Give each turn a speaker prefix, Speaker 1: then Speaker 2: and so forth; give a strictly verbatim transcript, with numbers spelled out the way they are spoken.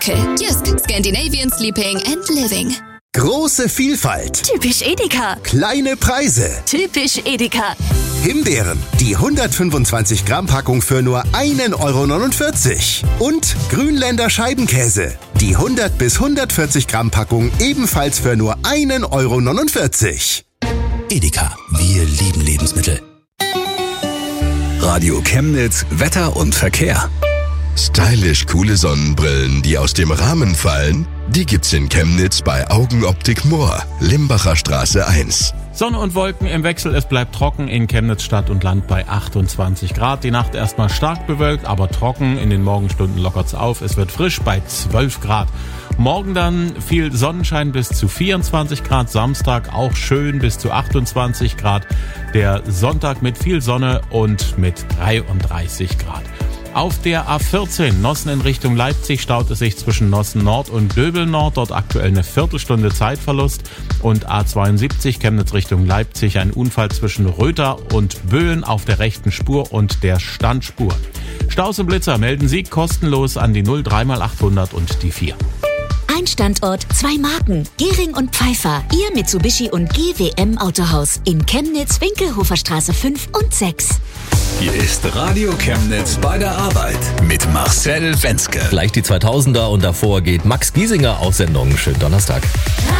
Speaker 1: Jysk, Scandinavian Sleeping and Living.
Speaker 2: Große Vielfalt.
Speaker 3: Typisch Edeka.
Speaker 2: Kleine Preise.
Speaker 3: Typisch Edeka.
Speaker 2: Himbeeren, die hundertfünfundzwanzig Gramm Packung für nur einen Euro neunundvierzig. Und Grünländer Scheibenkäse, die hundert bis hundertvierzig Gramm Packung ebenfalls für nur einen Euro neunundvierzig.
Speaker 4: Edeka, wir lieben Lebensmittel. Radio Chemnitz, Wetter und Verkehr.
Speaker 5: Stylisch coole Sonnenbrillen, die aus dem Rahmen fallen, die gibt's in Chemnitz bei Augenoptik Moor, Limbacher Straße eins.
Speaker 6: Sonne und Wolken im Wechsel, es bleibt trocken in Chemnitz Stadt und Land bei achtundzwanzig Grad. Die Nacht erstmal stark bewölkt, aber trocken. In den Morgenstunden lockert's auf. Es wird frisch bei zwölf Grad. Morgen dann viel Sonnenschein bis zu vierundzwanzig Grad. Samstag auch schön bis zu achtundzwanzig Grad. Der Sonntag mit viel Sonne und mit dreiunddreißig Grad. Auf der A vierzehn Nossen in Richtung Leipzig staut es sich zwischen Nossen Nord und Döbel Nord. Dort aktuell eine Viertelstunde Zeitverlust. Und A zweiundsiebzig Chemnitz Richtung Leipzig. Ein Unfall zwischen Röther und Böen auf der rechten Spur und der Standspur. Staus und Blitzer melden Sie kostenlos an die null drei mal achthundert und die vier.
Speaker 3: Ein Standort, zwei Marken. Gehring und Pfeiffer. Ihr Mitsubishi und G W M Autohaus. In Chemnitz, Winkelhofer Straße fünf und sechs.
Speaker 4: Hier ist Radio Chemnitz bei der Arbeit mit Marcel Wenzke.
Speaker 7: Gleich die zweitausender und davor geht Max Giesinger auf Sendung. Schönen Donnerstag.